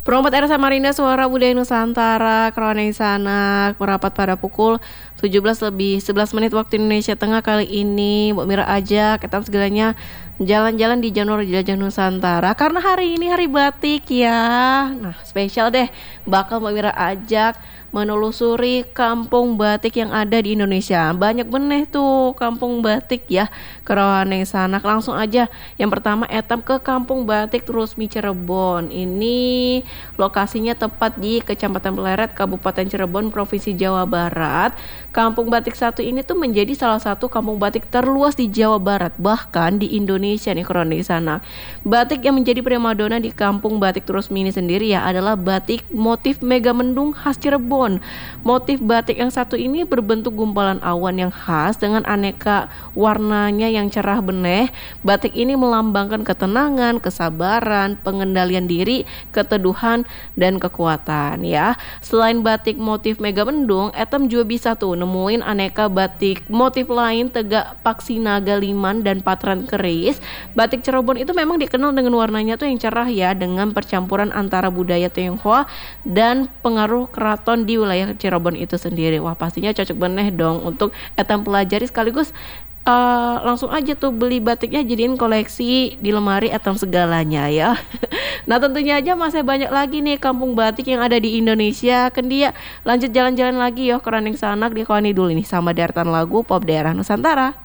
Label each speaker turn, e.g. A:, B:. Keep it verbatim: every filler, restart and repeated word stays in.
A: Perompat R Samarinda Suara Budaya Nusantara Keroning Sanak merapat pada pukul tujuh belas lebih sebelas menit waktu Indonesia Tengah. Kali ini Mbak Mira ajak kita segalanya jalan-jalan di Janur Jelajah Nusantara karena hari ini hari batik ya. Nah spesial deh, bakal Mbak Mira ajak menelusuri kampung batik yang ada di Indonesia. Banyak benih tuh kampung batik ya Keroning Sanak. Langsung aja, yang pertama etam ke Kampung Batik Trusmi Cirebon. Ini lokasinya tepat di Kecamatan Pleret, Kabupaten Cirebon, Provinsi Jawa Barat. Kampung Batik satu ini tuh menjadi salah satu kampung batik terluas di Jawa Barat, bahkan di Indonesia nih Keroning Sanak. Batik yang menjadi primadona di Kampung Batik Trusmi ini sendiri ya adalah batik motif Megamendung khas Cirebon. Motif batik yang satu ini berbentuk gumpalan awan yang khas dengan aneka warnanya yang cerah benih. Batik ini melambangkan ketenangan, kesabaran, pengendalian diri, keteduhan, dan kekuatan ya. Selain batik motif Megamendung, etam juga bisa tuh nemuin aneka batik motif lain tegak paksi naga liman dan patran keris. Batik Cirebon itu memang dikenal dengan warnanya tuh yang cerah ya, dengan percampuran antara budaya Tionghoa dan pengaruh keraton di wilayah Cirebon itu sendiri. Wah pastinya cocok banget dong untuk etam pelajari sekaligus uh, langsung aja tuh beli batiknya jadiin koleksi di lemari etam segalanya ya. Nah tentunya aja masih banyak lagi nih kampung batik yang ada di Indonesia. Kan dia lanjut jalan-jalan lagi yo Keroning Sanak di Kawani dulu nih sama deretan lagu pop daerah Nusantara.